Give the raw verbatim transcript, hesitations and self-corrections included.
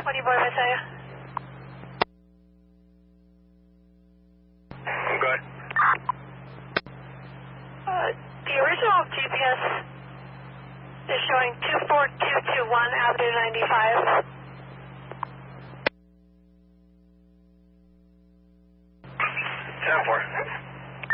twenty-four, I tell you. Okay. Uh, the original G P S is showing two four two two one Avenue ninety-five. ten four.